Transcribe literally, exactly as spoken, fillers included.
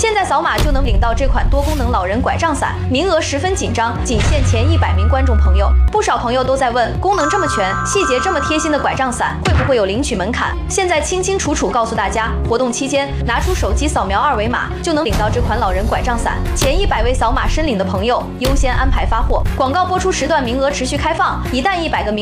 现在扫码就能领到这款多功能老人拐杖伞，名额十分紧张，仅限前一百名观众朋友。不少朋友都在问，功能这么全，细节这么贴心的拐杖伞，会不会有领取门槛？现在清清楚楚告诉大家，活动期间拿出手机扫描二维码，就能领到这款老人拐杖伞。前一百位扫码申领的朋友优先安排发货。广告播出时段名额持续开放，一旦一百个名